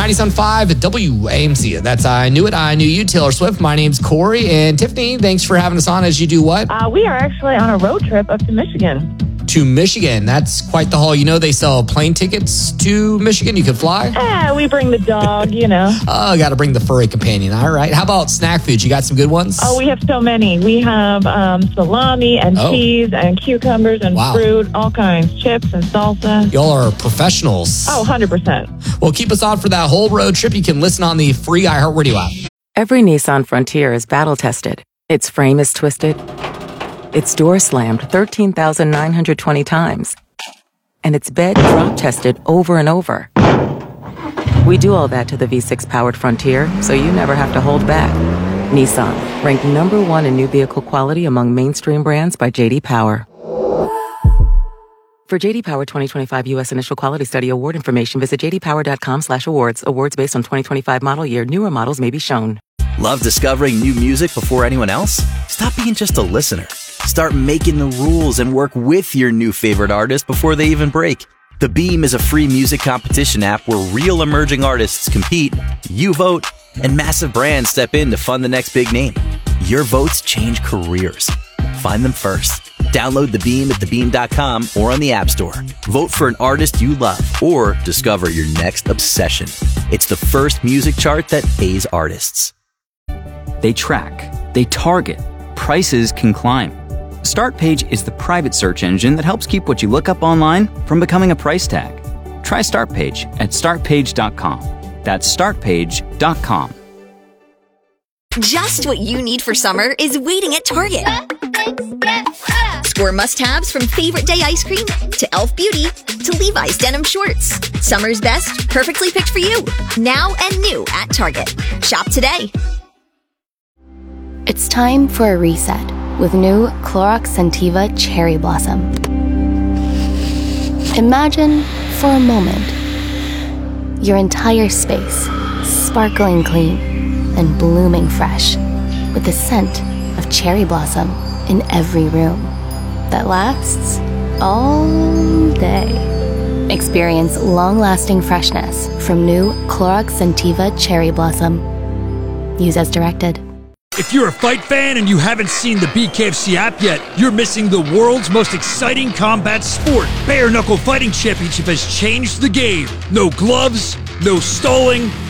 97.5 at WAMC. That's I Knew It, I Knew You, Taylor Swift. My name's Corey. And Tiffany, thanks for having us on as you do what? We are actually on a road trip up to Michigan. To Michigan. That's quite the haul. You know they sell plane tickets to Michigan. You could fly? We bring the dog, Oh, got to bring the furry companion. All right. How about snack food? You got some good ones? Oh, we have so many. We have salami and cheese and cucumbers and fruit, all kinds, chips and salsa. Y'all are professionals. Oh, 100%. Well, keep us on for that whole road trip. You can listen on the free iHeartRadio app. Every Nissan Frontier is battle-tested. Its frame is twisted. Its door slammed 13,920 times. And its bed drop-tested over and over. We do all that to the V6-powered Frontier, so you never have to hold back. Nissan, ranked number 1 in new vehicle quality among mainstream brands by J.D. Power. For J.D. Power 2025 U.S. Initial Quality Study award information, visit jdpower.com/awards. Awards based on 2025 model year. Newer models may be shown. Love discovering new music before anyone else? Stop being just a listener. Start making the rules and work with your new favorite artist before they even break. The Beam is a free music competition app where real emerging artists compete, you vote, and massive brands step in to fund the next big name. Your votes change careers. Find them first. Download The Beam at thebeam.com or on the App Store. Vote for an artist you love or discover your next obsession. It's the first music chart that pays artists. They track, they target, prices can climb. Startpage is the private search engine that helps keep what you look up online from becoming a price tag. Try Startpage at startpage.com. That's startpage.com. Just what you need for summer is waiting at Target. Score must-haves from Favorite Day ice cream to e.l.f. Beauty to Levi's denim shorts. Summer's best, perfectly picked for you. Now and new at Target. Shop today. It's time for a reset with new Clorox Scentiva Cherry Blossom. Imagine, for a moment, your entire space sparkling clean and blooming fresh with the scent of cherry blossom in every room that lasts all day. Experience long-lasting freshness from new Clorox Scentiva Cherry Blossom. Use as directed. If you're a fight fan and you haven't seen the BKFC app yet, you're missing the world's most exciting combat sport. Bare Knuckle Fighting Championship has changed the game. No gloves, no stalling,